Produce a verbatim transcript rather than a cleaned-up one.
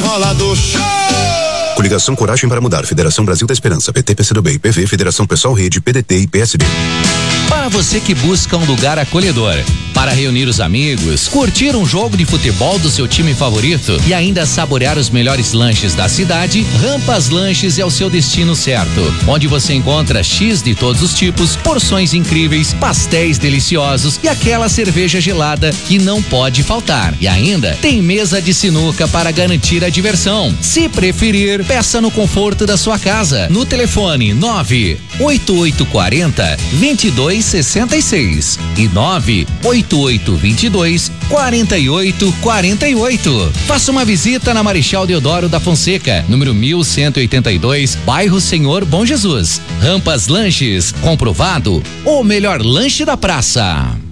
enrolador. Show! Coligação Coragem para Mudar, Federação Brasil da Esperança, P T, P C do B, I P V, Federação Pessoal Rede, P D T e P S B. Para você que busca um lugar acolhedor, para reunir os amigos, curtir um jogo de futebol do seu time favorito e ainda saborear os melhores lanches da cidade, Rampas Lanches é o seu destino certo, onde você encontra X de todos os tipos, porções incríveis, pastéis deliciosos e aquela cerveja gelada que não pode faltar. E ainda tem mesa de sinuca para garantir a diversão. Se preferir, peça no conforto da sua casa, no telefone nove oito oito quatro zero, dois dois seis seis e nove oito oito dois dois quatro oito quatro oito. Faça uma visita na Marechal Deodoro da Fonseca, número mil cento e oitenta e dois, bairro Senhor Bom Jesus. Rampas Lanches, comprovado, o melhor lanche da praça.